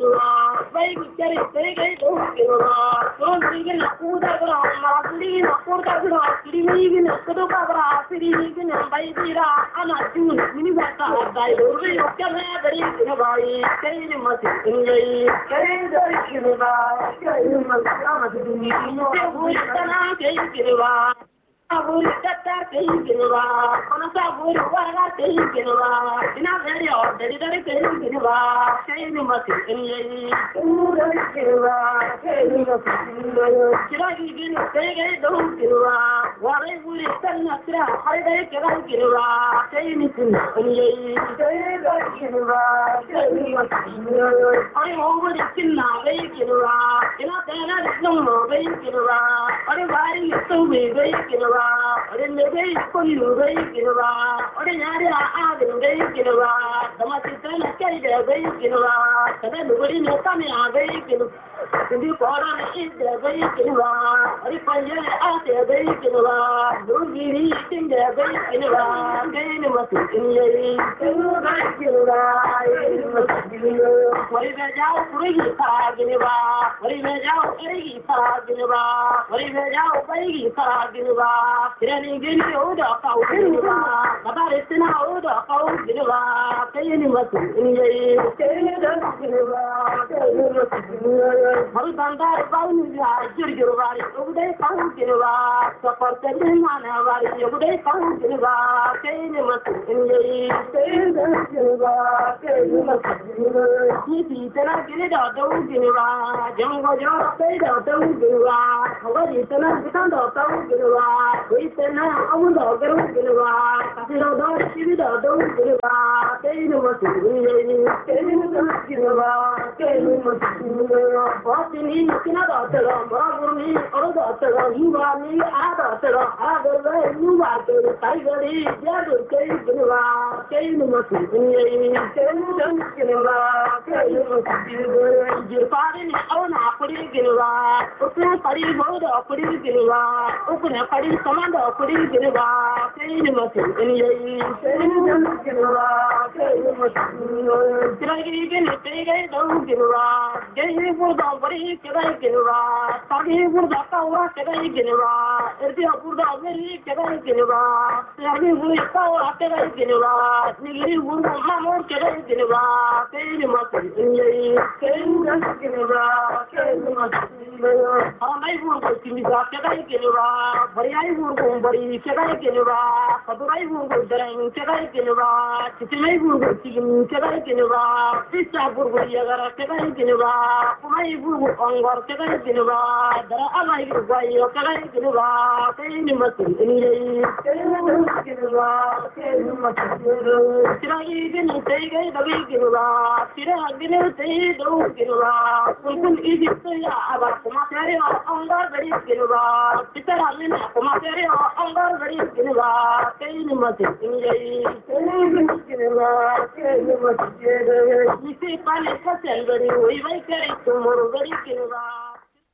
Kilwa, Bay Kerry, Peggy, Kilwa, don't begin a Kuda, Martin, a Kuda, Living a Kudabra, Living a Baydira, and a June, Minivata, by the way of Canada, Kilwa, Kerry must in the Kilwa. Saburi tata kehikinwa, kono saburi wala kehikinwa, ina very ordinary dari kehikinwa, kehikinwa mati kehikinwa, kehikinwa, kiragi gini kehikinwa dohikinwa, wale buri tanna kira haridai kehikinwa, kehikinwa kehikinwa, ari hoburi kinna kehikinwa, ina tena disnomo kehikinwa, ari bari yutubi kehikinwa. Ore nebe konu gai kinwa ore nyari aagin gai kinwa tamati tana kai da gai kinwa kada nuguri ne kame gai kinwa tindi kora ne ida gai kinwa ore panye ate gai kinwa dugiri tinda gai kinwa gai ne matu kinye kinwa gai kinwa ore be jao puri ta kinwa ore be jao eri ta kinwa ore be jao bai ta kinwa Kirani gini oda kau giniwa, kabare tina oda kau giniwa, kayani matu injai, kayani dan giniwa, kayani matu giniwa. Haru bandar bauni ya jirgirwari, ubudai kau giniwa, sapar kani mana wari, ubudai kau giniwa, kayani matu injai, kayani dan giniwa, kayani matu giniwa. Niti tina gini da dau giniwa, jango jara kai da dau giniwa, hawari tina bitan da dau giniwa. Itena amuda garu gilwa kasiro do sibido do gilwa keinu masini keinu gilwa keinu masini batini kina da tera maragurni oroda tera yuwani ada tera agare yuwa ke taigari jadu keinu gilwa keinu masini keinu gilwa keinu masini jirpari ni auna apuri gilwa ukne pari bodo apuri gilwa ukne pari Commander put it in a bar, saying you must in ye, saying you must in a bar, saying you must in a again, take a dog in a bar, gay for the body, can I get a bar, Sagi for the power, can I get a bar, if you put the very, can I get a bar, Sagi for the power, can I get a bar, Niggy for the hammer, can I get a bar, saying you must in ye, saying you must in a bar, saying you must in a bar, I will go to me, can I get a bar, but I Bari Kegai Geneva, Padurai Burgo, Kegai Geneva, Titimai Burgo, Kegai Geneva, Sista Burgo Yagara, Kegai Geneva, Kumai Burgo Ongor, Kegai Geneva, Dara Alai Guayo, Kegai Geneva, Kaini Matu, Geneva, Tirai Genu, Tegai, the Big Geneva, Tira Genu, Te, Do Geneva, Kun Egypt, Abakumatari, Ongar, the Geneva, Titaramina, Kumatari, Ongar, the Geneva, Kaini Matu, Geneva, Kaini Matu, you see, Panis, and very way, tomorrow, very Geneva.